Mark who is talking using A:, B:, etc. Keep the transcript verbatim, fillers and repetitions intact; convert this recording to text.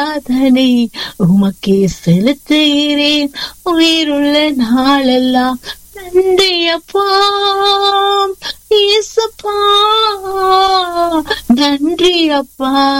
A: அதனை உமக்கே செலுத்துகிறேன் உயிருள்ள நாளெல்லாம். நன்றி அப்பா இயேசப்பா, நன்றி அப்பா.